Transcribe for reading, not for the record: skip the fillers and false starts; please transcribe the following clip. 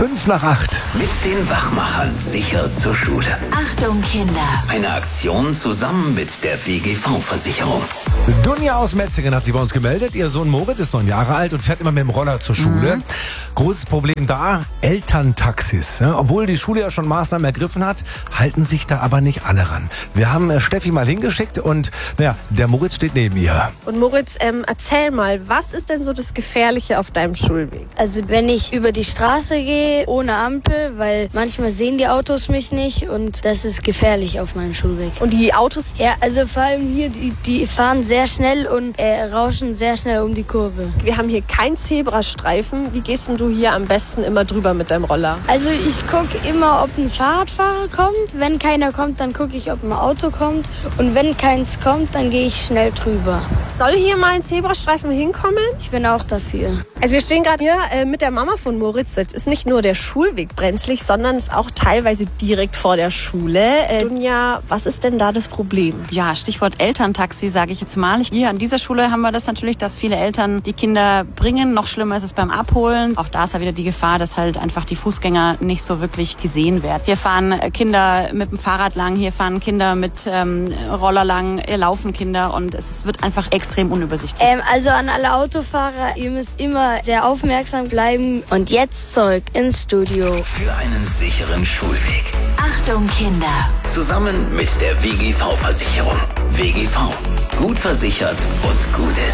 7:05. Mit den Wachmachern sicher zur Schule. Achtung Kinder! Eine Aktion zusammen mit der WGV-Versicherung. Dunja aus Metzingen hat sich bei uns gemeldet. Ihr Sohn Moritz ist 9 Jahre alt und fährt immer mit dem Roller zur Schule. Großes Problem da, Elterntaxis. Ja, obwohl die Schule ja schon Maßnahmen ergriffen hat, halten sich da aber nicht alle ran. Wir haben Steffi mal hingeschickt und der Moritz steht neben ihr. Und Moritz, erzähl mal, was ist denn so das Gefährliche auf deinem Schulweg? Also wenn ich über die Straße gehe, ohne Ampel, weil manchmal sehen die Autos mich nicht und das ist gefährlich auf meinem Schulweg. Und die Autos? Ja, also vor allem hier, die fahren sehr schnell und rauschen sehr schnell um die Kurve. Wir haben hier keinen Zebrastreifen. Wie gehst denn du hier am besten immer drüber mit deinem Roller? Also ich gucke immer, ob ein Fahrradfahrer kommt. Wenn keiner kommt, dann gucke ich, ob ein Auto kommt. Und wenn keins kommt, dann gehe ich schnell drüber. Soll hier mal ein Zebrastreifen hinkommen? Ich bin auch dafür. Also wir stehen gerade hier mit der Mama von Moritz. Jetzt ist nicht nur der Schulweg brenzlig, sondern es ist auch teilweise direkt vor der Schule. Dunja, was ist denn da das Problem? Ja, Stichwort Elterntaxi, sage ich jetzt mal. Hier an dieser Schule haben wir das natürlich, dass viele Eltern die Kinder bringen. Noch schlimmer ist es beim Abholen. Auch da ist ja wieder die Gefahr, dass halt einfach die Fußgänger nicht so wirklich gesehen werden. Hier fahren Kinder mit dem Fahrrad lang, hier fahren Kinder mit Roller lang, hier laufen Kinder und es wird einfach extrem unübersichtlich. Also an alle Autofahrer, ihr müsst immer sehr aufmerksam bleiben. Und jetzt zurück ins Studio. Für einen sicheren Schulweg. Achtung Kinder! Zusammen mit der WGV-Versicherung. WGV. Gut versichert und gut ist.